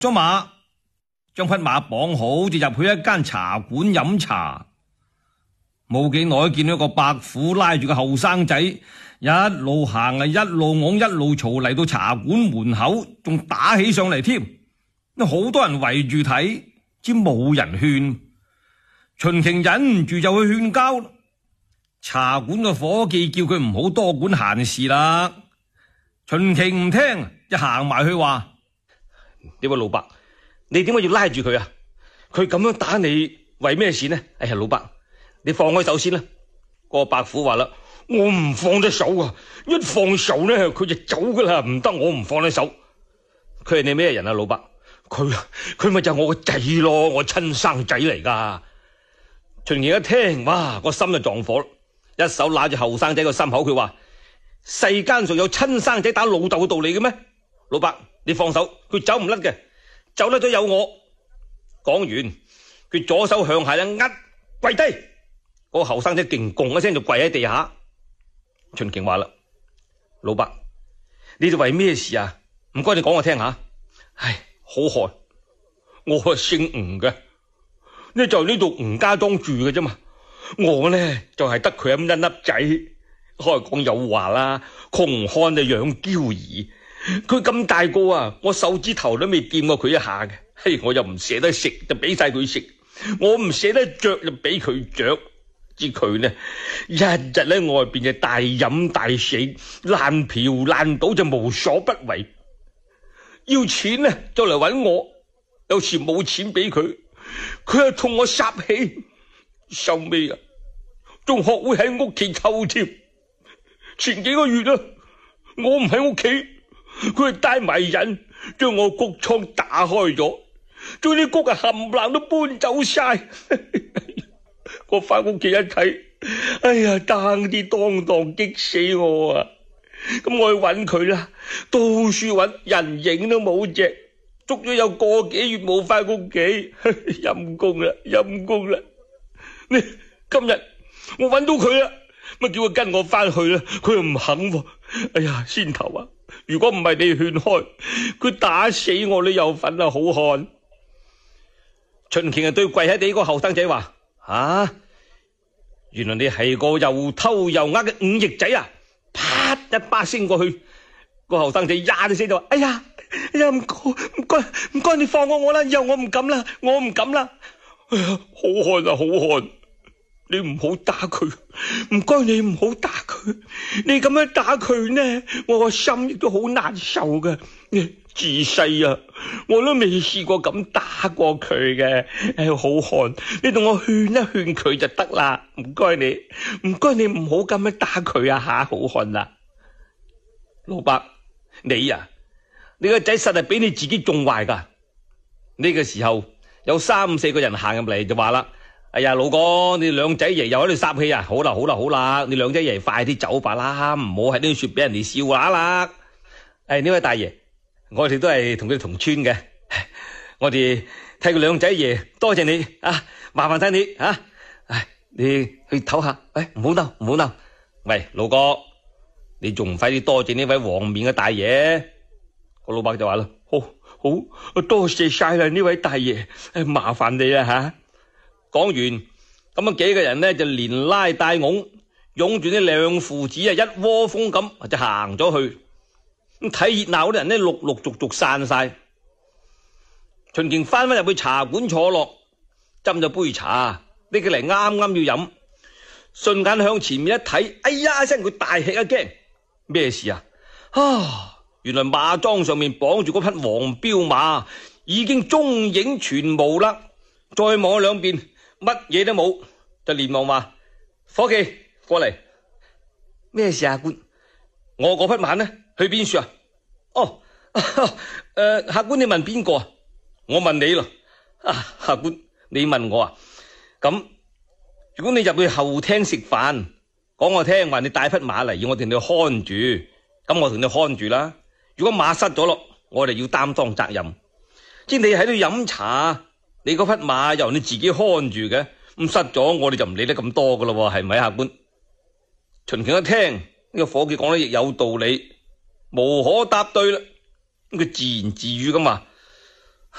咗馬，將匹馬綁好，就入去一間茶館飲茶。冇幾耐，見到一個伯父拉住個後生仔，一路行啊，一路往一路嘈，嚟到茶館門口，仲打起上嚟添。好多人圍住睇，知冇人勸。秦瓊忍唔住就去勸交。茶館嘅伙計叫佢唔好多管閒事啦。秦瓊唔聽，一行埋去話： 呢位老伯，你點解要拉住佢啊？佢咁樣打你，為咩事呢？哎呀，老伯，你放開手先啦。個伯父話啦：我唔放得手啊！一放手呢，佢就走噶啦，唔得，我唔放得手。佢係你咩人啊，老伯？佢咪就係我個仔咯，我親生仔嚟噶。秦瓊一聽，哇，個心就撞火，一手揦住後生仔個心口，佢話：世間上有親生仔打老豆嘅道理嘅咩？老伯，你放手，佢走唔甩嘅，走甩咗有我。講完，佢左手向下一壓，跪低。個後生仔勁共一聲就跪喺地下。秦瓊話啦：老伯，你哋為咩事啊？唔該你講我聽下。唉，好漢，我係姓吳嘅，呢就呢度吳家莊住嘅啫嘛。我呢就係得佢咁一粒仔。開講有話啦，窮漢就養嬌兒。佢咁大個啊，我手指頭都未掂過佢一下嘅。嘿，我又唔捨得食，就俾晒佢食；我唔捨得着，就俾佢着。知佢呢，日日喺外邊就大飲大死，爛嫖爛賭就無所不為。要錢呢就嚟搵我，有時冇錢俾佢，佢又同我撒氣。收尾啊，仲學會喺屋企偷添。前幾個月啊，我唔喺屋企，佢係帶埋人將我谷倉打開咗，將啲谷啊冚唪唥都搬走晒。我翻屋企一睇，哎呀，爭啲當堂激死我啊！咁我去揾佢啦，到處揾，人影都冇隻，捉咗有個幾月冇翻屋企，陰公啦，陰公啦！今日我揾到佢啦，咪叫佢跟我翻去啦，佢又唔肯喎。哎呀，先頭啊，如果唔係你勸開，佢打死我都有份啊，好漢！秦瓊啊，對跪喺地個後生仔話：啊，原來你係個又偷又呃嘅忤逆仔啊！啪一巴升過去，個後生仔呀一聲就話：哎呀，唔該，你放過我啦，以後我唔敢啦，我唔敢啦。哎呀，好漢啊，好漢，你唔好打佢，唔該你唔好打佢，你咁樣打佢呢，我個心亦都好難受嘅。自細啊，我都未試過咁打過佢嘅。好漢，你同我勸一勸佢就得啦，唔該你唔好咁樣打佢啊吓，好漢啊！老伯，你啊，你個仔實係比你自己仲壞噶。呢個時候有3、4個人行入嚟就話啦：哎呀，老哥，你兩仔爺又喺度撒氣啊！好啦，你兩仔爺快啲走吧啦，唔好喺呢度說俾人哋笑話啦。呢位大爺，我哋都係同佢哋同村嘅，我哋替佢兩仔爺多謝你啊，麻煩晒你啊，你去唞下，唔好鬧，喂，老哥，你仲唔快啲多謝呢位黃面嘅大爺？個老伯就話啦：好，多謝晒啦呢位大爺，麻煩你啦吓。講完，咁啊幾個人呢就連拉帶擁住呢兩父子啊，一窩蜂咁就行咗去。咁睇熱鬧啲人呢，陸續散晒。秦瓊翻入去茶館坐落，斟咗杯茶，拎起嚟啱要飲，順眼向前面一睇，哎呀一聲，佢大吃一驚，咩事啊？原來馬莊上面綁住嗰匹黃驃馬已經蹤影全無啦，再望兩邊乜嘢都冇，就連忙話：伙計過嚟，咩事啊官？我嗰匹馬呢？去邊處啊？客官你問邊個啊？我問你咯。客官你問我啊？咁如果你入去後廳食飯，講我聽話你帶匹馬嚟，要我哋去看住，咁我同你看住啦。如果馬失咗咯，我哋要擔當責任。即你喺度飲茶，你嗰匹馬由你自己看住嘅，咁失咗我哋就唔理得咁多噶咯，係咪客官？秦瓊一聽呢個伙計講得亦有道理，無可答對啦。佢自言自語咁話：